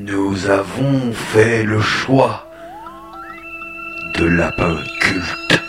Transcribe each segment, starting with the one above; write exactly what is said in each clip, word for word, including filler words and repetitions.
Nous avons fait le choix de lapin culte.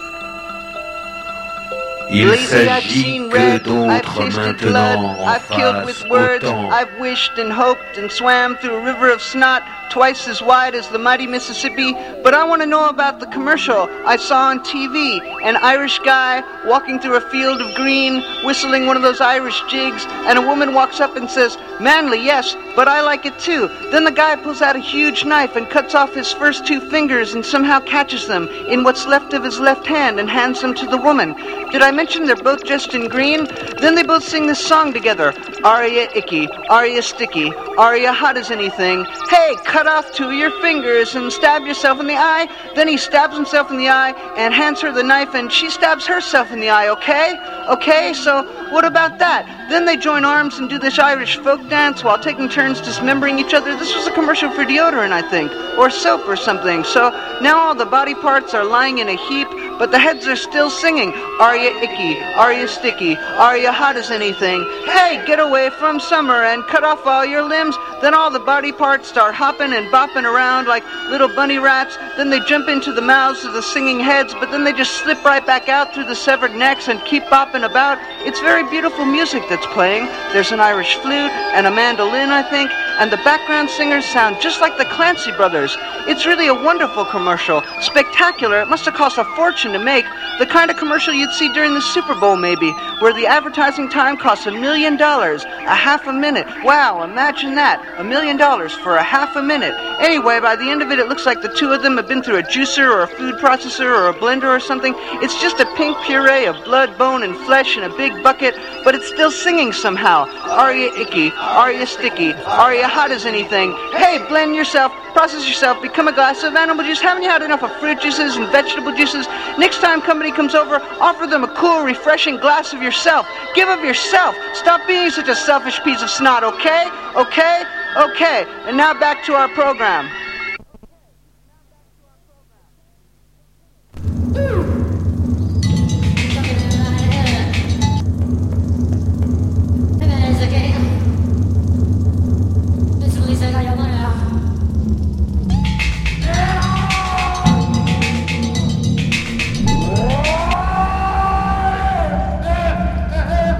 Il s'agit que d'autres maintenant en I've killed with words, autant. I've wished and hoped and swam through a river of snot twice as wide as the mighty Mississippi. But I want to know about the commercial I saw on T V. An Irish guy walking through a field of green, whistling one of those Irish jigs, and a woman walks up and says, "Manly, yes, but I like it too." Then the guy pulls out a huge knife and cuts off his first two fingers and somehow catches them in what's left of his left hand and hands them to the woman. Did I mention they're both dressed in green? Then they both sing this song together. Are ya icky? Are ya sticky? Are ya hot as anything? Hey, cut off two of your fingers and stab yourself in the eye. Then he stabs himself in the eye and hands her the knife and she stabs herself in the eye, okay? Okay, so what about that? Then they join arms and do this Irish folk dance while taking turns dismembering each other. This was a commercial for deodorant, I think, or soap or something. So now all the body parts are lying in a heap, but the heads are still singing. Are ya icky? Are ya sticky? Are ya hot as anything? Hey, get away from summer and cut off all your limbs. Then all the body parts start hopping and bopping around like little bunny rats. Then they jump into the mouths of the singing heads, but then they just slip right back out through the severed necks and keep bopping about. It's very beautiful music that's playing. There's an Irish flute and a mandolin, I think, and the background singers sound just like the Clancy brothers. It's really a wonderful commercial. Spectacular. It must have cost a fortune to make. The kind of commercial you'd see during the Super Bowl, maybe, where the advertising time costs a million dollars, a half a minute. Wow, imagine that. A million dollars for a half a minute. Anyway, by the end of it, it looks like the two of them have been through a juicer or a food processor or a blender or something. It's just a pink puree of blood, bone, and flesh in a big bucket, but it's still singing somehow. Are ya icky? Are ya sticky? Are ya hot as anything? Hey, blend yourself, process yourself, become a glass of animal juice. Haven't you had enough of fruit juices and vegetable juices? Next time company comes over, offer them a cool, refreshing glass of yourself. Give of yourself. Stop being such a selfish piece of snot, okay? Okay? Okay. And now back to our program.